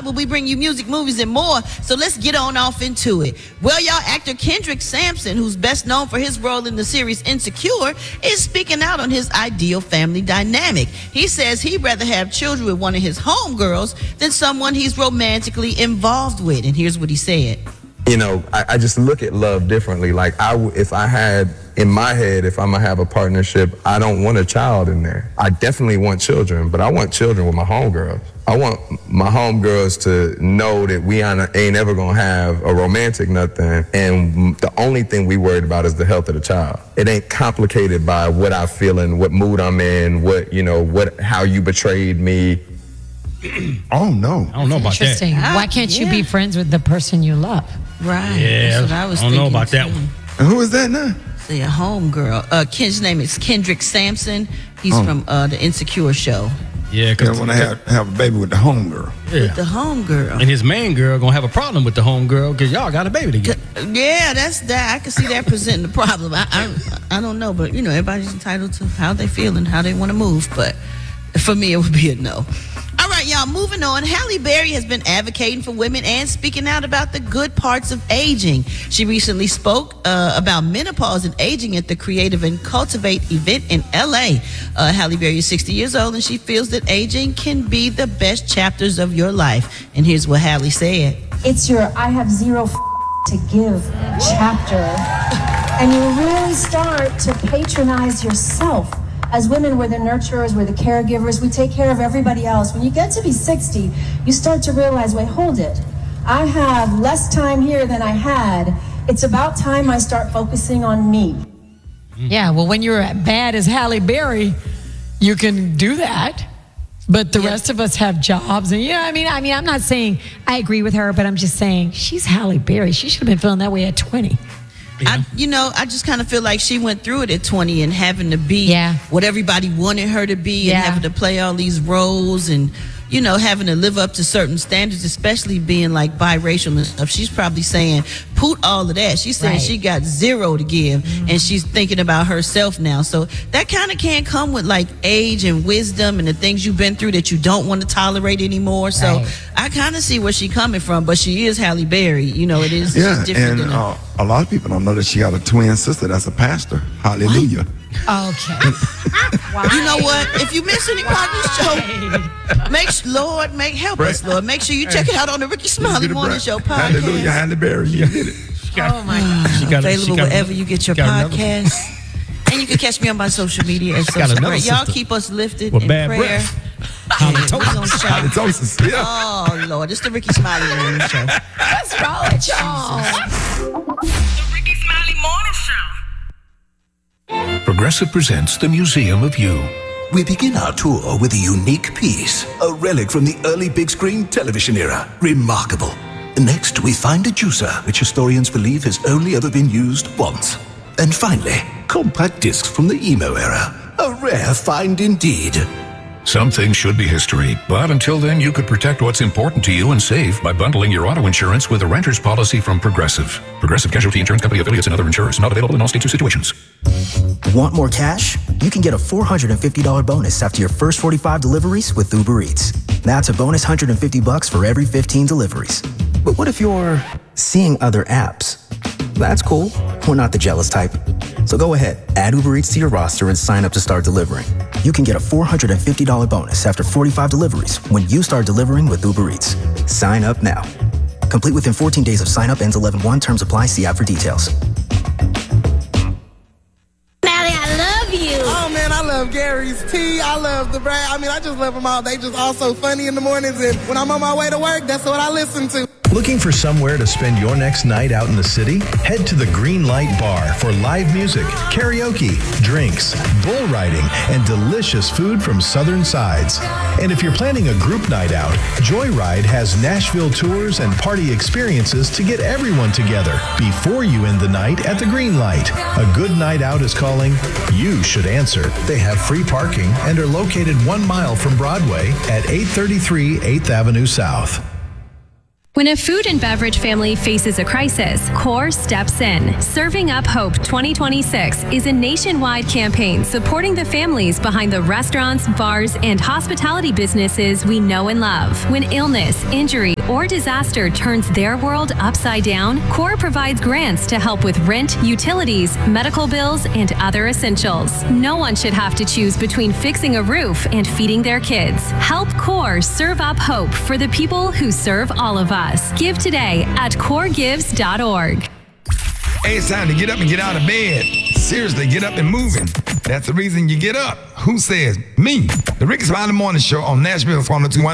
where we bring you music, movies, and more. So let's get on off into it. Well, y'all, actor Kendrick Sampson, who's best known for his role in the series Insecure, is speaking out on his ideal family dynamic. He says he'd rather have children with one of his homegirls than someone he's romantically involved with. And here's what he said. You know, I just look at love differently. Like, if I had in my head, if I'm gonna have a partnership, I don't want a child in there. I definitely want children, but I want children with my homegirls. I want my homegirls to know that we ain't ever gonna have a romantic nothing, and the only thing we worried about is the health of the child. It ain't complicated by what I'm feeling, what mood I'm in, how you betrayed me. Oh, no. I don't know about that. Interesting. Why can't you be friends with the person you love? Right. Yeah, That's what I was don't know thinking about that too. one. And who is that now? Say a homegirl. His name is Kendrick Sampson. He's from the Insecure show. Yeah, I because want to have a baby with the homegirl. With the homegirl. And his main girl gonna have a problem with the homegirl because y'all got a baby together. Yeah, that's that. I can see that presenting the problem. I don't know, but everybody's entitled to how they feel and how they want to move. But for me, it would be a no. All right, y'all, moving on. Halle Berry has been advocating for women and speaking out about the good parts of aging. She recently spoke about menopause and aging at the Creative and Cultivate event in LA. Halle Berry is 60 years old, and she feels that aging can be the best chapters of your life. And here's what Halle said. It's your I have zero to give chapter. And you really start to patronize yourself. As women, we're the nurturers, we're the caregivers, we take care of everybody else. When you get to be 60, you start to realize, wait, hold it. I have less time here than I had. It's about time I start focusing on me. Yeah, well, when you're as bad as Halle Berry, you can do that. But the rest of us have jobs. And I mean, I'm not saying I agree with her, but I'm just saying she's Halle Berry. She should have been feeling that way at 20. Yeah. I just kind of feel like she went through it at 20 and having to be what everybody wanted her to be and having to play all these roles and, having to live up to certain standards, especially being like biracial and stuff. She's probably saying, put all of that. She's saying she got zero to give and she's thinking about herself now. So that kind of can't come with like age and wisdom and the things you've been through that you don't want to tolerate anymore. So I kind of see where she's coming from, but she is Halle Berry. It is different and than a lot of people don't know that she got a twin sister that's a pastor. Hallelujah. Okay. You know what? If you miss any part of this show, help us, Lord. Make sure you check it out on the Ricky Smiley Morning Show podcast. Hallelujah, Halle Berry, you did it. Oh my God. Available wherever you get your podcast. And you can catch me on my social media as social prayer. Y'all keep us lifted in prayer. Breath. Halitosis, yeah. Oh Lord, it's the Ricky Smiley Morning Show. What's wrong with y'all? The Ricky Smiley Morning Show. Progressive presents the Museum of You. We begin our tour with a unique piece, a relic from the early big screen television era. Remarkable. Next, we find a juicer, which historians believe has only ever been used once. And finally, compact discs from the emo era. A rare find indeed. Some things should be history, but until then, you could protect what's important to you and save by bundling your auto insurance with a renter's policy from Progressive. Progressive Casualty Insurance Company affiliates and other insurers. Not available in all states or situations. Want more cash? You can get a $450 bonus after your first 45 deliveries with Uber Eats. That's a bonus $150 for every 15 deliveries. But what if you're seeing other apps? That's cool. We're not the jealous type. So go ahead, add Uber Eats to your roster and sign up to start delivering. You can get a $450 bonus after 45 deliveries when you start delivering with Uber Eats. Sign up now. Complete within 14 days of sign up, ends 11/1. Terms apply. See app for details. Oh man, I love Gary's Tea. I love the brand. I just love them all. They just all so funny in the mornings, and when I'm on my way to work, that's what I listen to. Looking for somewhere to spend your next night out in the city? Head to the Green Light Bar for live music, karaoke, drinks, bull riding, and delicious food from Southern Sides. And if you're planning a group night out, Joyride has Nashville tours and party experiences to get everyone together before you end the night at the Green Light. A good night out is calling. You should answer. They have free parking and are located 1 mile from Broadway at 833 8th Avenue South. When a food and beverage family faces a crisis, CORE steps in. Serving Up Hope 2026 is a nationwide campaign supporting the families behind the restaurants, bars, and hospitality businesses we know and love. When illness, injury, or disaster turns their world upside down, CORE provides grants to help with rent, utilities, medical bills, and other essentials. No one should have to choose between fixing a roof and feeding their kids. Help CORE serve up hope for the people who serve all of us. Give today at coregives.org. Hey, it's time to get up and get out of bed. Seriously, get up and moving. That's the reason you get up. Who says? Me. The Ricky Smiley Morning Show on Nashville's 1021